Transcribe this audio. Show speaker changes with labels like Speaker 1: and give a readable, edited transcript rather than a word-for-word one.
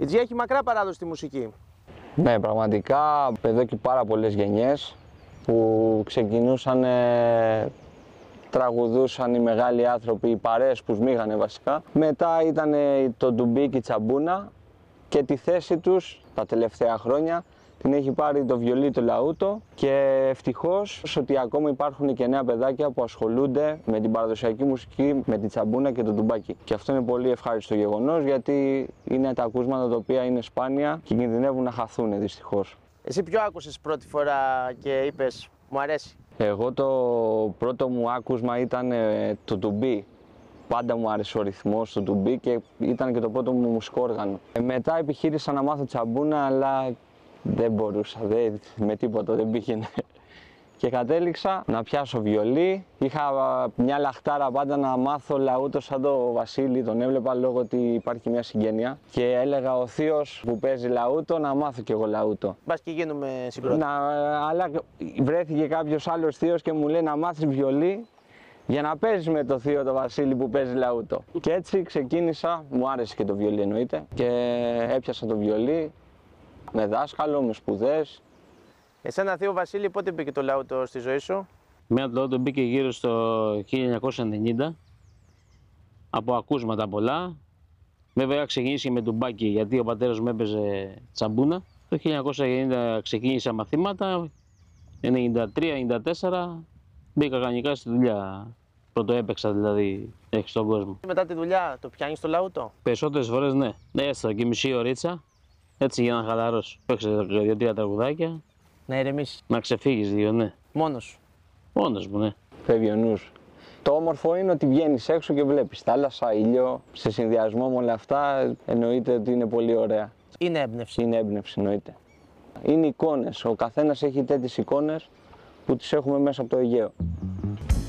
Speaker 1: Η Τζία έχει μακρά παράδοση στη μουσική.
Speaker 2: Ναι, πραγματικά εδώ και πάρα πολλές γενιές που ξεκινούσαν, τραγουδούσαν οι μεγάλοι άνθρωποι, οι παρέες που σμίγανε βασικά. Μετά ήταν το ντουμπί και η τσαμπούνα και τη θέση τους τα τελευταία χρόνια την έχει πάρει το βιολί, το λαούτο, και ευτυχώς ότι ακόμα υπάρχουν και νέα παιδάκια που ασχολούνται με την παραδοσιακή μουσική, με την τσαμπούνα και το ντουμπάκι. Και αυτό είναι πολύ ευχάριστο γεγονός, γιατί είναι τα ακούσματα τα οποία είναι σπάνια και κινδυνεύουν να χαθούν δυστυχώς.
Speaker 1: Εσύ ποιο άκουσες πρώτη φορά και είπες μου αρέσει?
Speaker 2: Εγώ το πρώτο μου άκουσμα ήταν το ντουμπί. Πάντα μου άρεσε ο ρυθμός του ντουμπί και ήταν και το πρώτο μου μουσικό όργανο. Μετά επιχείρησα να μάθω τσαμπούνα, αλλά δεν μπορούσα, με τίποτα δεν πήγαινε. Και κατέληξα να πιάσω βιολί. Είχα μια λαχτάρα πάντα να μάθω λαούτο σαν το Βασίλη, τον έβλεπα λόγω ότι υπάρχει μια συγγένεια. Και έλεγα ο θείος που παίζει λαούτο να μάθω κι εγώ λαούτο.
Speaker 1: Μπας και γίνουμε συγκρότημα.
Speaker 2: Αλλά βρέθηκε κάποιος άλλος θείος και μου λέει να μάθεις βιολί για να παίζεις με το θείο το Βασίλη που παίζει λαούτο. Και έτσι ξεκίνησα, μου άρεσε και το βιολί εννοείται, και έπιασα το βιολί με δάσκαλο, με σπουδές.
Speaker 1: Εσένα θείο Βασίλη, πότε μπήκε το λαούτο στη ζωή σου?
Speaker 3: Εμένα το λαούτο μπήκε γύρω στο 1990, από ακούσματα πολλά. Βέβαια ξεκίνησε με ντουμπάκι, γιατί ο πατέρας μου έπαιζε τσαμπούνα. Το 1990 ξεκίνησα μαθήματα, 93-94 μπήκα κανονικά στη δουλειά. Πρώτο έπαιξα δηλαδή έξω στον κόσμο.
Speaker 1: Μετά τη δουλειά το πιάνεις το λαούτο?
Speaker 3: Περισσότερες φορές ναι. Έστω και μισή ωρίτσα, έτσι για να χαλαρώσω. Παίξε 2-3 τραγουδάκια.
Speaker 1: Να ηρεμήσεις.
Speaker 3: Να ξεφύγεις δύο, ναι.
Speaker 1: Μόνος σου?
Speaker 3: Μόνος μου, ναι.
Speaker 2: Φεύγει ο νους. Το όμορφο είναι ότι βγαίνεις έξω και βλέπεις θάλασσα, ήλιο, σε συνδυασμό με όλα αυτά εννοείται ότι είναι πολύ ωραία.
Speaker 1: Είναι έμπνευση.
Speaker 2: Είναι έμπνευση εννοείται. Είναι εικόνες, ο καθένας έχει τέτοιες εικόνες που τις έχουμε μέσα από το Αιγαίο.